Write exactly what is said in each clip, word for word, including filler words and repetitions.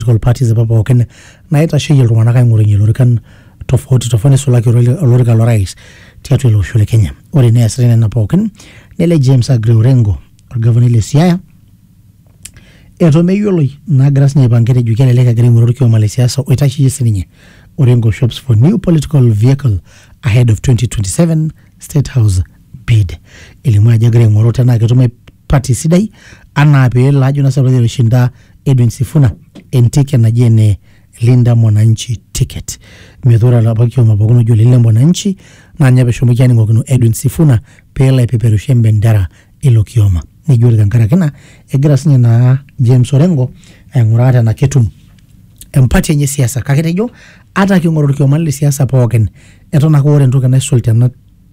political parties hapa pookin naitasheyie iltung'anak aing'orunyie ilorikan tofauti tofauti sulaki olorika lorais tiatua ilo osho le Kenya. Ore neasita nena pookin nele James Aggrey Orengo orgavanai le Siaya eto meyioloi nagira sinye aipanga ejo kelelek egira aing'oru orkioma le siasa oitasheyie sininye. Orengo shops for new political vehicle ahead of twenty twenty-seven State House bid. Elimu ajo egira aing'oru tenaa ketum party sidai anaa peelo ajo na sababu yoshinda Edwin Sifuna entike naji ene Linda Mwananchi ticket. Methora la bakio mabagono jo Linda Mwananchi na nyabe shomukiani ngokino Edwin Sifuna pela ipeperushe mbendera ilo kioma. Ni juri kankara kena egira sinye na James Orengo ngurata na ketum empati yenye siasa kaketejo ata kiongoro kioma le siasa pookin etona ko ore ntoke na sultana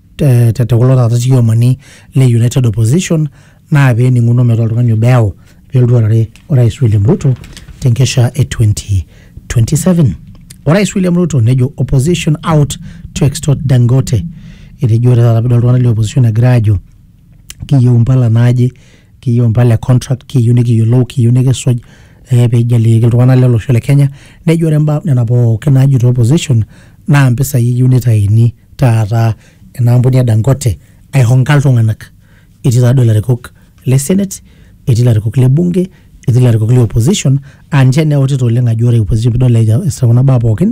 tete kolota tati kioma ni le United Opposition na be ni nguno meto altunganyo beo pelduarare Orais William Ruto tenkesha e twenty twenty-seven. Orais William Ruto nejo opposition out to extort Dangote. Ite jore ta bidol twana le opposition agrajo kiyo mpala naje kiyo mpala contract kiyo ne kiyo low kiyo ne kesoj eh be jali ke twana le lo shole Kenya nejo remba na po kenaji to opposition na mpesa yi unit aini tata enambo ya Dangote ai honkal tunganak itisa dollar cook le Senate itila rikok le bunge itila rikok le opposition anje ne otito lenga jore opposition bidola ya esakona babokin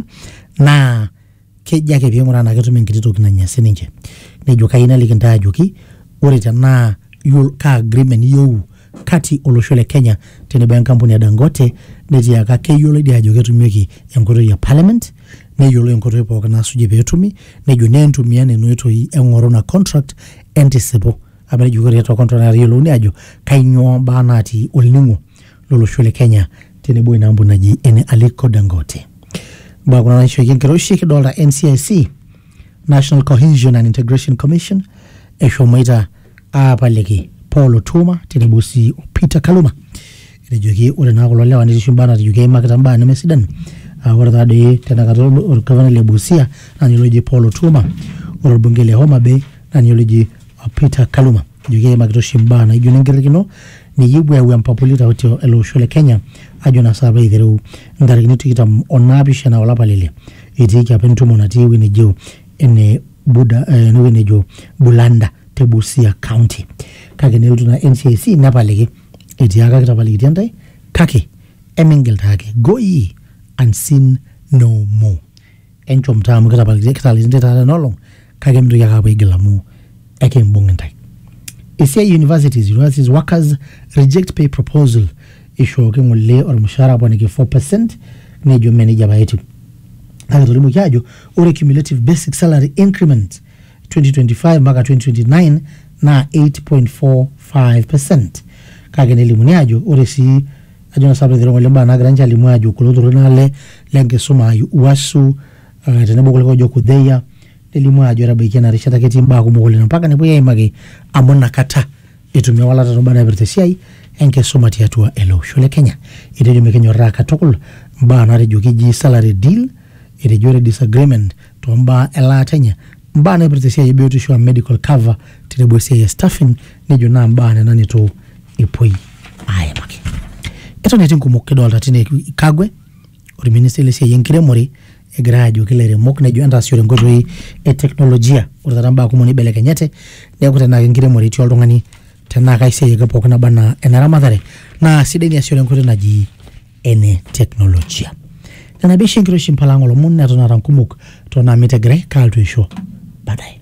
na keja ke biengora na ketu mengitito kinanya seninje nejo kaina likinta ajoki ore tana yul ka agreement yo kati olosho le Kenya tene bank company ya Dangote neji aka ke yolo dia ajoki tumeki enkoto ya parliament ne yolo enkoto epoka na suje betumi nejo nentumia neno eto yi engoro na contract anticipo abale jugori to contract yolo ne ajo kainyo bana ati olningo lolo shole Kenya tene boy nambu naji ene Aliko Dangote. Ba kuna nisho yenkeroshi kidola N C I C National Cohesion and Integration Commission esho moita apaleki Paul Otuma tene bosi Peter Kaluma ene jogi ore na kololewa ni shumbana juge makatamba ne mesidan ore tade tena kato orkavana le Busia na nyoloji Paul Otuma ore bungele Homa Bay na nyoloji Peter Kaluma juge makito shimbana ijune ngerekino ni yibwe wa mpapulita otio elo shole Kenya ajo na saba idheru ndarigini tikita onabisha na olapa lele itiki apentumo na tiwi ni jo ene buda eh, nuwe ne jo Bulanda Tebusia County kage ne utuna N C I C napalege iti aka kitapalege tiandai kake emengel take go ye and sin no more encho mtamu kitapalege kitapalege tata nolong kage mtu yaka igelamu eke mbungentai. Isia universities, universities workers reject pay proposal isho ke ngule or mshahara bwana ke four percent nejo manager baetu. Hali tulimu kiajo ore cumulative basic salary increment twenty twenty-five mpaka twenty twenty-nine na eight point four five percent. Kage nelimu niajo ore si ajo na sabre dhiro ngule mbana granja limu ajo kuluduru nale lenge suma yu uwasu uh, tenebo kule kojo kudeya elimu ajo rabiki na rishata keti mba kumugole mpaka nipo yeye mage amona kata itumia wala tatobana bertesiai enke soma tiatua elo shole Kenya itejo mekenyo raka tokul mba na rejo kiji salary deal itejo re disagreement to mba ela tenya mba na bertesiai biotu shwa medical cover tilebo siya staffing nejo na mba na nani to ipoi aya mage eto neti nkumukedo altatine Kagwe ori ministeri siya yenkire mori egrajo kilere mok nejo anda sio ngoto yi e teknolojia uraramba kumoni beleke nyete ne kutana ngire mori ti oltungani tena kaise yega pokona bana enara madare na sideni asio ngoto naji ene teknolojia na bishi ngiro shimpalango lo munna to narankumuk to na mitegre kaltu show badai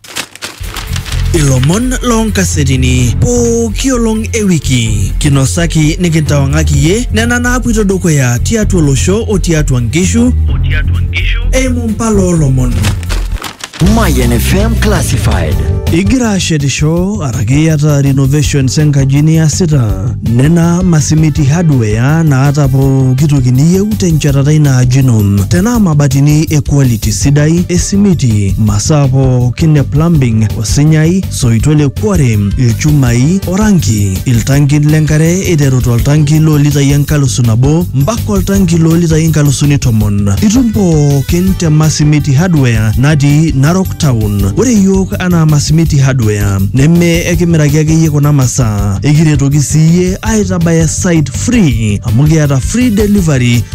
Ilomon long kasetini po kiolong ewiki kinosaki nikintawangaki ye nena na apuito doko ya tiatu losho o tiatu angishu o tiatu angishu e mumpalo lomon Mayan F M Classified Igira shedisho aragiyata renovation senka jini sita nena masimiti hardware na atapo kitu kiniye utenchatata na jinom tena mabatini equality sidai esimiti masapo kine plumbing wasinyai soitole kware ilchumai orangi iltangi lenkare ederoto tangi lo lita yankalusu nabo mbako tangi lo lita yankalusu ni tomon itumpo kinte masimiti hardware nadi na Narok Town. Ore yiok ana Masimiti Hardware neme ekimiraki akeyie kuna masaa, ekiretoki siyie aitabaya site free amu kiata free delivery